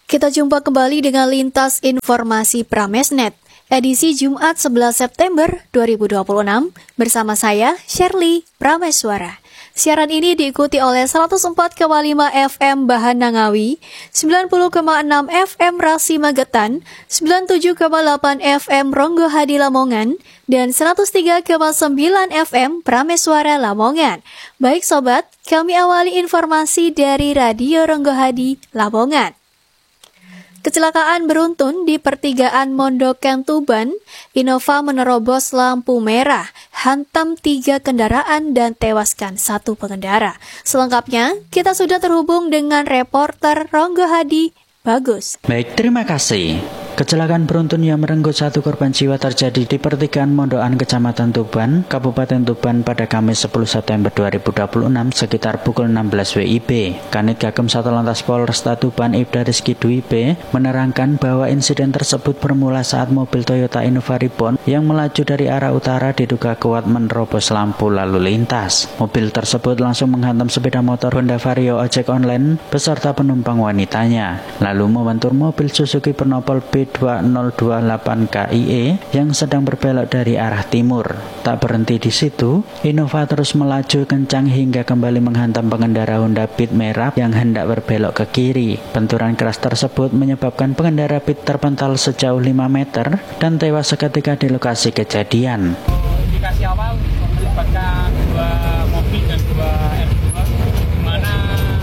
Kita jumpa kembali dengan Lintas Informasi Pramesnet, edisi Jumat 11 September 2026, bersama saya, Shirley Prameswara. Siaran ini diikuti oleh 104,5 FM Bahan Nangawi, 90,6 FM Rasi Magetan, 97,8 FM Ronggo Hadi Lamongan, dan 103,9 FM Prameswara Lamongan. Baik sobat, kami awali informasi dari Radio Ronggo Hadi Lamongan. Kecelakaan beruntun di pertigaan Mondokan Tuban, Innova menerobos lampu merah, hantam 3 kendaraan dan tewaskan 1 pengendara. Selengkapnya, kita sudah terhubung dengan reporter Ronggo Hadi, Bagus. Baik, terima kasih. Kecelakaan beruntun yang merenggut 1 korban jiwa terjadi di pertigaan Mondokan Kecamatan Tuban, Kabupaten Tuban pada Kamis 10 September 2026 sekitar pukul 16 WIB. Kanit Gakem Satlantas Polresta Tuban Ibda Rizky Dwi B menerangkan bahwa insiden tersebut bermula saat mobil Toyota Innova Reborn yang melaju dari arah utara diduga kuat menerobos lampu lalu lintas. Mobil tersebut langsung menghantam sepeda motor Honda Vario ojek online beserta penumpang wanitanya, lalu membentur mobil Suzuki Pernopol B2028 KIE yang sedang berbelok dari arah timur. Tak berhenti di situ, Innova terus melaju kencang hingga kembali menghantam pengendara Honda Beat merah yang hendak berbelok ke kiri. Benturan keras tersebut menyebabkan pengendara Beat terpental sejauh 5 meter dan tewas seketika di lokasi kejadian. Indikasi awal melibatkan 2 mobil dan 2 R2, di mana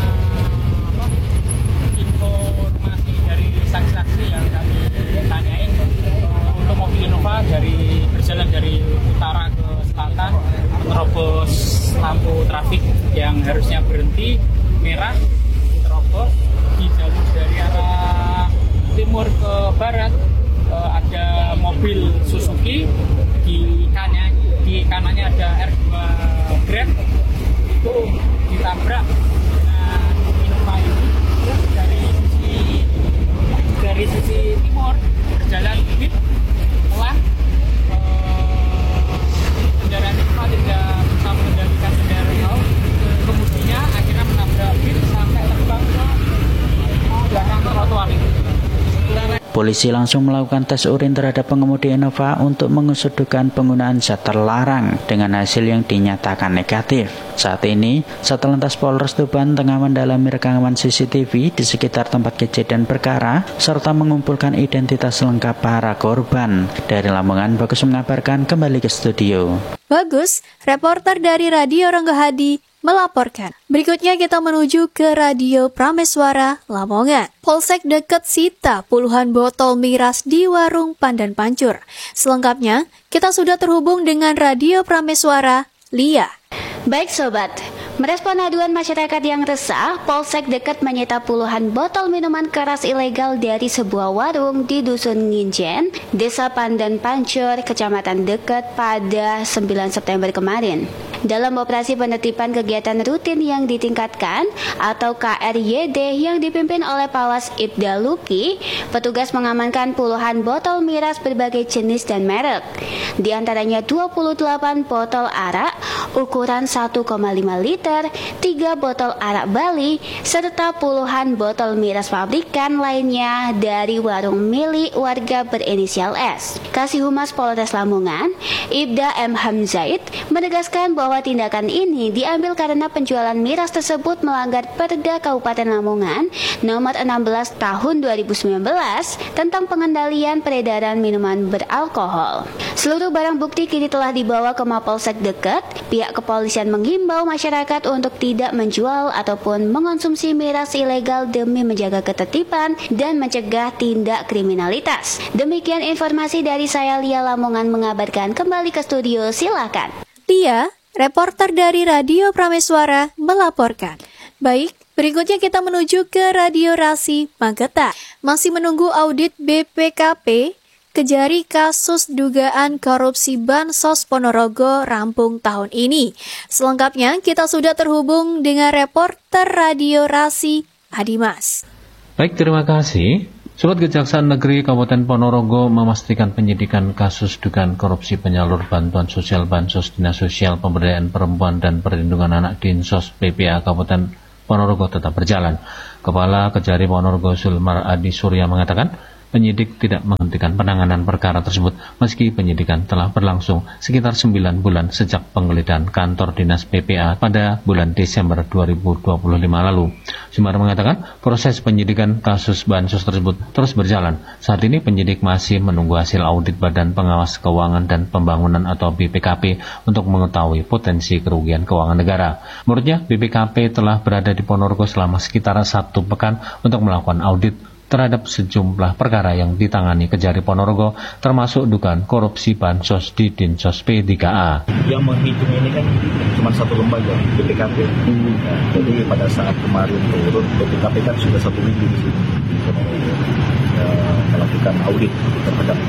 informasi dari saksi-saksi yang kami tanyain untuk mobil Innova berjalan dari utara ke selatan menerobos lampu trafik yang harusnya berhenti merah, terobos di jalur dari arah timur ke barat. Ada mobil Suzuki, di kanannya ada R2 Grab, itu ditabrak dengan Innova ini. Terus dari sisi timur berjalan Beat pelan, kendaraan Innova tidak bisa mengendalikan kendaraan, kemudinya akhirnya menabrak Beat sampai terbang ke belakang trotoar itu. Polisi langsung melakukan tes urin terhadap pengemudi Innova untuk mengusut dugaan penggunaan zat terlarang dengan hasil yang dinyatakan negatif. Saat ini, Satlantas Polres Tuban tengah mendalami rekaman CCTV di sekitar tempat kejadian perkara serta mengumpulkan identitas lengkap para korban. Dari Lamongan, Bagus mengabarkan, kembali ke studio. Bagus, reporter dari Radio Ronggo Hadi melaporkan. Berikutnya kita menuju ke Radio Prameswara Lamongan. Polsek dekat sita puluhan botol miras di warung Pandan Pancur. Selengkapnya, kita sudah terhubung dengan Radio Prameswara, Lia. Baik sobat, merespon aduan masyarakat yang resah, Polsek dekat menyita puluhan botol minuman keras ilegal dari sebuah warung di Dusun Nginjen, Desa Pandan Pancur, Kecamatan Dekat pada 9 September kemarin. Dalam operasi penertiban kegiatan rutin yang ditingkatkan atau KRYD yang dipimpin oleh Pawas Ibda Luki, petugas mengamankan puluhan botol miras berbagai jenis dan merek. Di antaranya 28 botol arak ukuran 1,5 liter, 3 botol arak Bali, serta puluhan botol miras pabrikan lainnya dari warung milik warga berinisial S. Kasih Humas Polres Lamongan, Ibda M. Hamzaid, menegaskan bahwa tindakan ini diambil karena penjualan miras tersebut melanggar Perda Kabupaten Lamongan nomor 16 tahun 2019 tentang pengendalian peredaran minuman beralkohol. Seluruh barang bukti kini telah dibawa ke Mapolsek Dekat. Pihak kepolisian menghimbau masyarakat untuk tidak menjual ataupun mengonsumsi miras ilegal demi menjaga ketertiban dan mencegah tindak kriminalitas. Demikian informasi dari saya, Lia Lamongan mengabarkan. Kembali ke studio, silakan. Lia, reporter dari Radio Prameswara melaporkan. Baik, berikutnya kita menuju ke Radio Rasi Magetan. Masih menunggu audit BPKP, Kejari kasus dugaan korupsi Bansos Ponorogo rampung tahun ini. Selengkapnya kita sudah terhubung dengan reporter Radio Rasi, Adimas. Baik, terima kasih. Surat Kejaksaan Negeri Kabupaten Ponorogo memastikan penyidikan kasus dugaan korupsi penyalur bantuan sosial Bansos Dinas Sosial Pemberdayaan Perempuan dan Perlindungan Anak Dinsos PPA Kabupaten Ponorogo tetap berjalan. Kepala Kejari Ponorogo Zulmar Adi Surya mengatakan, penyidik tidak menghentikan penanganan perkara tersebut meski penyidikan telah berlangsung sekitar 9 bulan sejak penggeledahan kantor dinas PPA pada bulan Desember 2025 lalu. Zulmar mengatakan proses penyidikan kasus bansos tersebut terus berjalan. Saat ini penyidik masih menunggu hasil audit Badan Pengawas Keuangan dan Pembangunan atau BPKP untuk mengetahui potensi kerugian keuangan negara. Menurutnya BPKP telah berada di Ponorogo selama sekitar 1 pekan untuk melakukan audit terhadap sejumlah perkara yang ditangani Kejari Ponorogo, termasuk dugaan korupsi bansos di Dinsos P3A. Yang menghitung ini kan cuma satu lembaga, BPKP. Nah, jadi pada saat kemarin turun, BPKP kan sudah 1 minggu di sini melakukan audit terhadap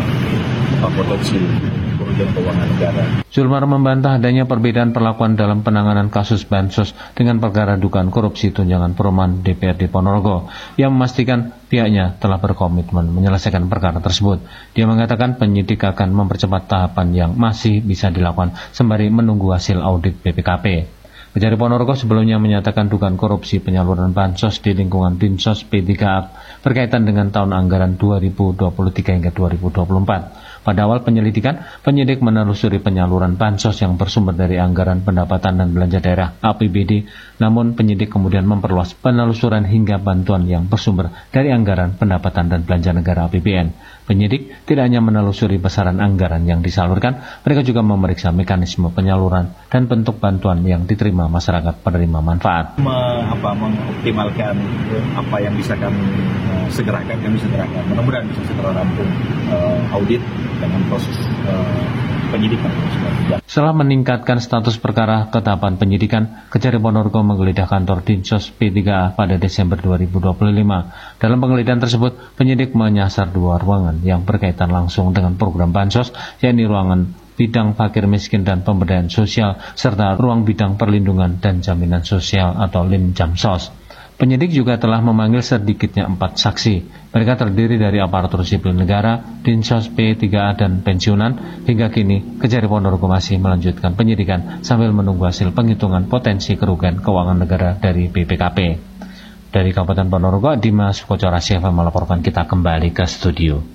potensi kerugian keuangan negara. Zulmar membantah adanya perbedaan perlakuan dalam penanganan kasus bansos dengan perkara dugaan korupsi tunjangan perumahan DPRD Ponorogo, yang memastikan pihaknya telah berkomitmen menyelesaikan perkara tersebut. Dia mengatakan penyidik akan mempercepat tahapan yang masih bisa dilakukan sembari menunggu hasil audit BPKP. Kejari Ponorogo sebelumnya menyatakan dugaan korupsi penyaluran bansos di lingkungan Dinsos P3A berkaitan dengan tahun anggaran 2023 hingga 2024. Pada awal penyelidikan, penyidik menelusuri penyaluran bansos yang bersumber dari anggaran pendapatan dan belanja daerah APBD, namun penyidik kemudian memperluas penelusuran hingga bantuan yang bersumber dari anggaran pendapatan dan belanja negara APBN. Penyidik tidak hanya menelusuri besaran anggaran yang disalurkan, mereka juga memeriksa mekanisme penyaluran dan bentuk bantuan yang diterima masyarakat penerima manfaat. Mengoptimalkan apa yang bisa kami segerakan. Mudah-mudahan bisa segera rampung audit dengan proses penyidikan. Setelah meningkatkan status perkara ke tahapan penyidikan, Kejari Ponorogo menggeledah kantor Dinsos P3A pada Desember 2025. Dalam penggeledahan tersebut, penyidik menyasar 2 ruangan yang berkaitan langsung dengan program bansos, yakni ruangan bidang fakir miskin dan pemberdayaan sosial, serta ruang bidang perlindungan dan jaminan sosial atau LIM-Jamsos. Penyidik juga telah memanggil sedikitnya 4 saksi. Mereka terdiri dari aparatur sipil negara, Dinsos P3A dan pensiunan. Hingga kini, Kejari Ponorogo masih melanjutkan penyidikan sambil menunggu hasil penghitungan potensi kerugian keuangan negara dari BPKP. Dari Kabupaten Ponorogo, Dimas Kocora Syeva melaporkan. Kita kembali ke studio.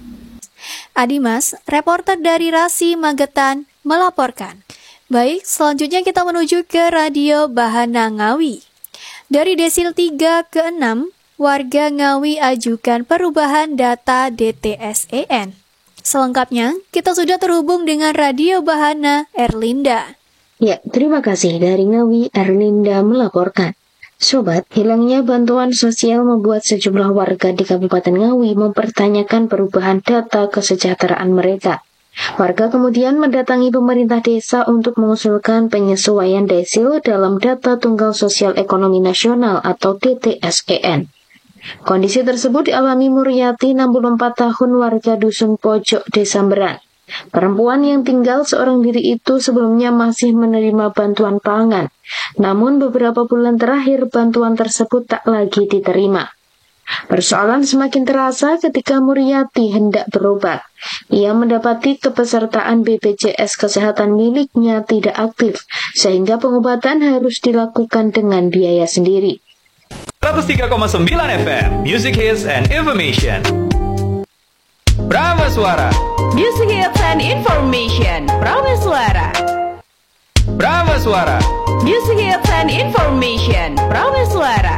Adimas, reporter dari Rasi Magetan, melaporkan. Baik, selanjutnya kita menuju ke Radio Bahana Ngawi. Dari desil 3 ke 6, warga Ngawi ajukan perubahan data DTSEN. Selengkapnya, kita sudah terhubung dengan Radio Bahana Erlinda. Ya, terima kasih. Dari Ngawi, Erlinda melaporkan. Sobat, hilangnya bantuan sosial membuat sejumlah warga di Kabupaten Ngawi mempertanyakan perubahan data kesejahteraan mereka. Warga kemudian mendatangi pemerintah desa untuk mengusulkan penyesuaian desil dalam Data Tunggal Sosial Ekonomi Nasional atau DTSEN. Kondisi tersebut dialami Muryati, 64 tahun, warga Dusun Pojok, Desa Meran. Perempuan yang tinggal seorang diri itu sebelumnya masih menerima bantuan pangan, namun beberapa bulan terakhir bantuan tersebut tak lagi diterima. Persoalan semakin terasa ketika Muryati hendak berobat. Ia mendapati kepesertaan BPJS Kesehatan miliknya tidak aktif, sehingga pengobatan harus dilakukan dengan biaya sendiri. 103,9 FM, Music Hits and Information. Brahma Suara. Music Hits and Information, Brahma Suara. Brahma Suara. Music Hits and Information, Brahma Suara.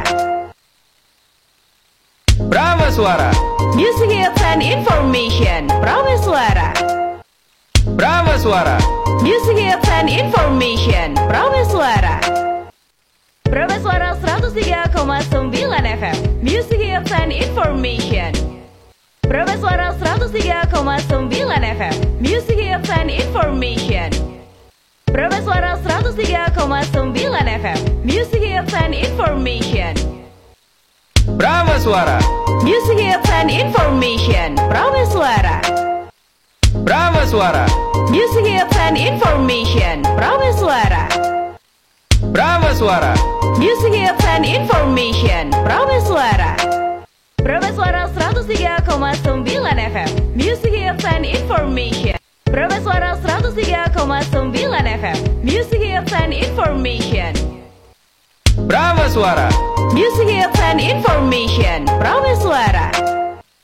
Brahma Suara. Music Hits and Information, Brahma Suara. Brahma Suara. Music Hits and Information, Brahma Suara. Brahma Suara 103,9 FM, Music Hits and Information. Brahma Suara 103,9 FM, Music Hits and Information. Brahma Suara 103,9 FM, Music Hits and Information. Brahma Suara. Music Hits and Information, Brahma Suara. Brahma Suara. Music Hits and Information, Brahma Suara. Brahma Suara. Music Hits and Information, Brahma Suara. Brahma Suara 103,9 FM, Music Hits and Information. Brahma Suara 103,9 FM, Music Hits and Information. Prameswara. Music Hits and Information.